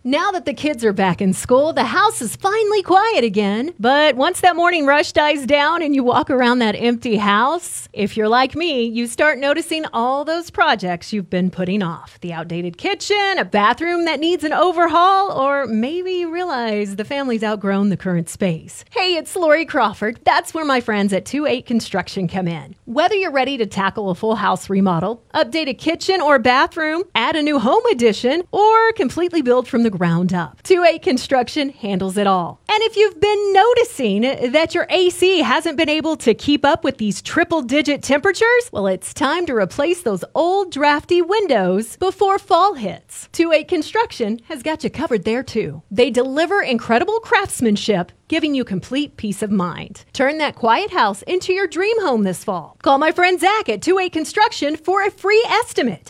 Now that the kids are back in school, the house is finally quiet again. But once that morning rush dies down and you walk around that empty house, if you're like me, you start noticing all those projects you've been putting off. The outdated kitchen, a bathroom that needs an overhaul, or maybe you realize the family's outgrown the current space. Hey, it's Lori Crawford. That's where my friends at 2-8 Construction come in. Whether you're ready to tackle a full house remodel, update a kitchen or bathroom, add a new home addition, or completely build from the ground up, 2-8 Construction handles it all. And if you've been noticing that your AC hasn't been able to keep up with these triple-digit temperatures, well, it's time to replace those old drafty windows before fall hits. 2-8 Construction has got you covered there too. They deliver incredible craftsmanship, giving you complete peace of mind. Turn that quiet house into your dream home this fall. Call my friend Zach at 2-8 Construction for a free estimate.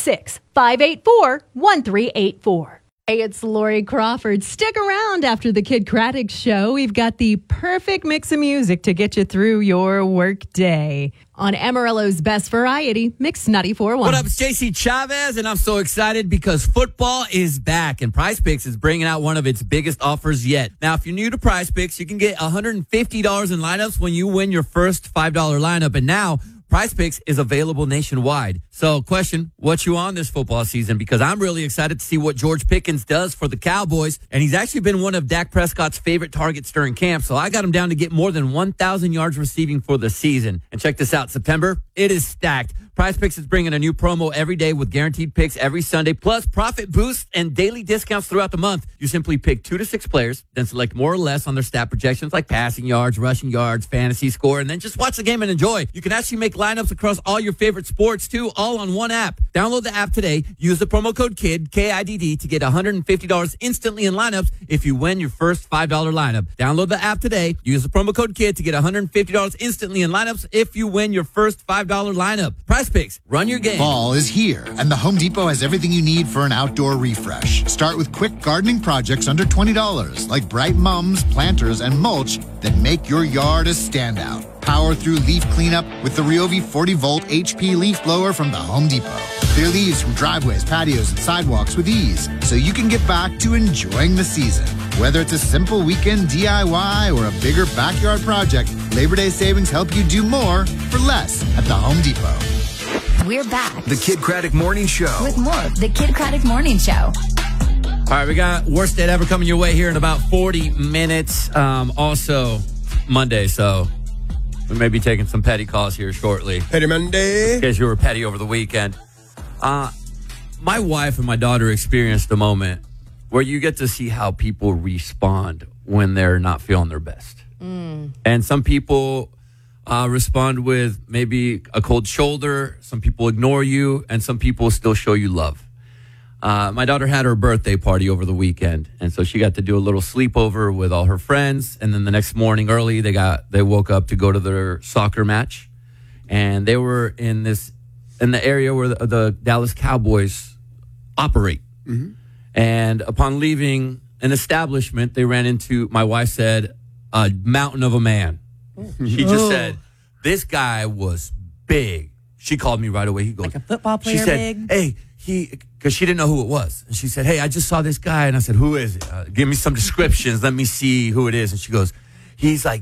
806-584-1384. Hey, it's Lori Crawford. Stick around after the Kid Craddock Show. We've got the perfect mix of music to get you through your work day. On Amarillo's Best Variety, Mix 94.1. What up, it's JC Chavez, and I'm so excited because football is back, and Prize Picks is bringing out one of its biggest offers yet. Now, if you're new to Prize Picks, you can get $150 in lineups when you win your first $5 lineup, and now Prize Picks is available nationwide. So, question, what you on this football season? Because I'm really excited to see what George Pickens does for the Cowboys. And he's actually been one of Dak Prescott's favorite targets during camp. So I got him down to get more than 1,000 yards receiving for the season. And check this out, September, it is stacked. Prize Picks is bringing a new promo every day with guaranteed picks every Sunday, plus profit boosts and daily discounts throughout the month. You simply pick 2 to 6 players, then select more or less on their stat projections like passing yards, rushing yards, fantasy score, and then just watch the game and enjoy. You can actually make lineups across all your favorite sports too, all on one app. Download the app today. Use the promo code KID, KIDD, to get $150 instantly in lineups if you win your first $5 lineup. Download the app today. Use the promo code KID to get $150 instantly in lineups if you win your first $5 lineup. Prize Picks. Run your game. Fall is here, and the Home Depot has everything you need for an outdoor refresh. Start with quick gardening projects under $20, like bright mums, planters, and mulch that make your yard a standout. Power through leaf cleanup with the Ryobi 40-volt HP leaf blower from the Home Depot. Clear leaves from driveways, patios, and sidewalks with ease, so you can get back to enjoying the season. Whether it's a simple weekend DIY or a bigger backyard project, Labor Day savings help you do more for less at the Home Depot. We're back. The Kid Craddock Morning Show. With more of the Kid Craddock Morning Show. All right, we got Worst Date Ever coming your way here in about 40 minutes. Also, Monday, so we may be taking some petty calls here shortly. Petty Monday. In case you were petty over the weekend. My wife and my daughter experienced a moment where you get to see how people respond when they're not feeling their best. And some people respond with maybe a cold shoulder. Some people ignore you, and some people still show you love. My daughter had her birthday party over the weekend, and so she got to do a little sleepover with all her friends. And then the next morning early, they woke up to go to their soccer match, and they were in the area where the Dallas Cowboys operate. Mm-hmm. And upon leaving an establishment, they ran into, my wife said, a mountain of a man. She just said, this guy was big. She called me right away. He goes, like a football player, she said, big? Hey, because she didn't know who it was. And she said, hey, I just saw this guy. And I said, who is it? Give me some descriptions. Let me see who it is. And she goes, he's like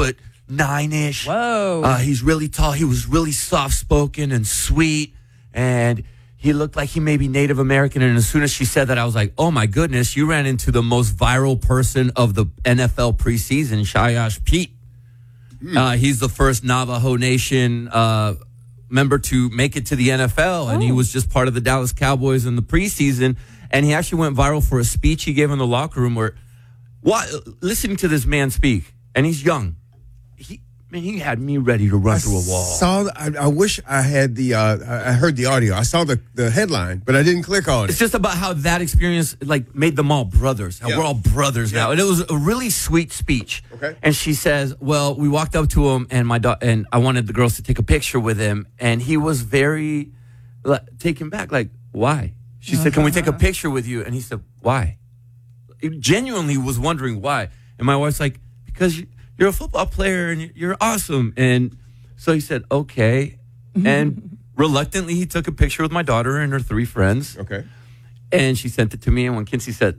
6'9" Whoa. He's really tall. He was really soft-spoken and sweet. And he looked like he may be Native American. And as soon as she said that, I was like, oh, my goodness, you ran into the most viral person of the NFL preseason, Shayash Pete. He's the first Navajo Nation member to make it to the NFL, and he was just part of the Dallas Cowboys in the preseason. And he actually went viral for a speech he gave in the locker room where, listening to this man speak, and he's young. He had me ready to run through a wall. I wish I had I heard the audio. I saw the headline, but I didn't click on it. It's just about how that experience made them all brothers. How we're all brothers now. And it was a really sweet speech. Okay. And she says, well, we walked up to him, and and I wanted the girls to take a picture with him, and he was very taken back. Like, why? She said, can we take a picture with you? And he said, why? He genuinely was wondering why. And my wife's like, because you're a football player and you're awesome. And so he said, okay. And reluctantly, he took a picture with my daughter and her 3 friends. Okay. And she sent it to me. And when Kinsey said,